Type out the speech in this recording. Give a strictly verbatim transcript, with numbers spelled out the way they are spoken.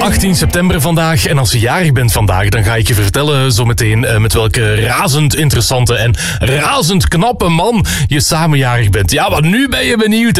achttien september vandaag. En als je jarig bent vandaag, dan ga ik je vertellen zometeen uh, met welke razend interessante en razend knappe man je samen jarig bent. Ja, maar nu ben je benieuwd.